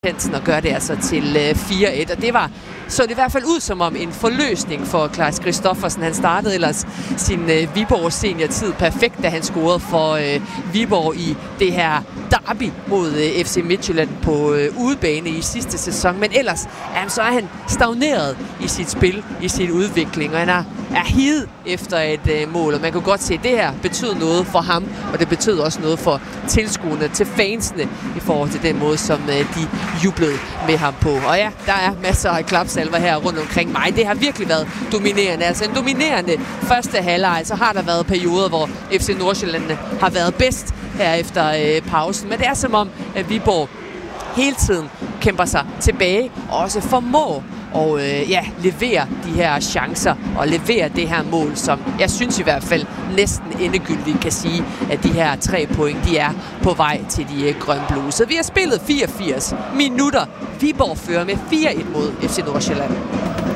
Hansen og gør det altså til 4-1, og så det i hvert fald ud som om en forløsning for Claes Christoffersen. Han startede ellers sin Viborg seniortid perfekt, da han scorede for Viborg i det her derby mod FC Midtjylland på udebane i sidste sæson. Men ellers så er han stagneret i sit spil, i sin udvikling, og han er higet efter et mål. Og man kunne godt se, at det her betød noget for ham, og det betød også noget for tilskuerne, til fansene, i forhold til den måde, som de jublede med ham på. Og ja, der er masser af klapsalver her rundt omkring mig. Det har virkelig været dominerende. Altså en dominerende første halvleg. Så har der været perioder, hvor FC Nordsjælland har været bedst her efter pausen. Men det er som om, at Viborg hele tiden kæmper sig tilbage og også formår og levere de her chancer og levere det her mål, som jeg synes i hvert fald næsten endegyldigt kan sige, at de her 3 point, de er på vej til de grønblue. Så vi har spillet 84 minutter. Viborg fører med 4-1 mod FC Nordsjælland.